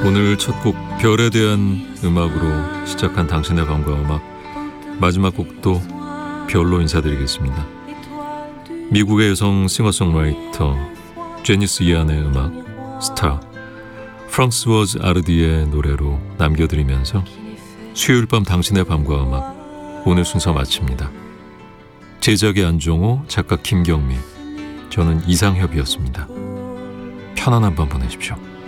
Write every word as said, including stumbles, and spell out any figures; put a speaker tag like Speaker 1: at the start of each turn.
Speaker 1: 오늘 첫 곡 별에 대한 음악으로 시작한 당신의 밤과 음악, 마지막 곡도 별로 인사드리겠습니다. 미국의 여성 싱어송라이터 제니스 이안의 음악 스타, 프랑스워즈 아르디의 노래로 남겨드리면서 수요일 밤 당신의 밤과 음악 오늘 순서 마칩니다. 제작의 안종호, 작가 김경미, 저는 이상협이었습니다. 편안한 밤 보내십시오.